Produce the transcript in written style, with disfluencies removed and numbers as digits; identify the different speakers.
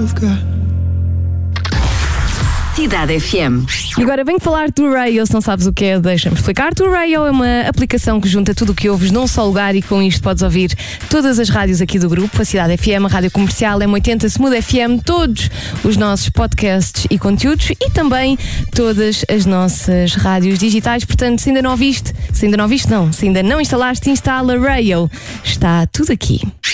Speaker 1: you've got.
Speaker 2: Cidade FM.
Speaker 3: E agora venho falar do Rayo. Se não sabes o que é, deixa-me explicar. O Rayo é uma aplicação que junta tudo o que ouves num só lugar e com isto podes ouvir todas as rádios aqui do grupo, a Cidade FM, a Rádio Comercial, M80, Smooth FM, todos os nossos podcasts e conteúdos e também todas as nossas rádios digitais. Portanto, se ainda não instalaste, instala Rayo. Está tudo aqui.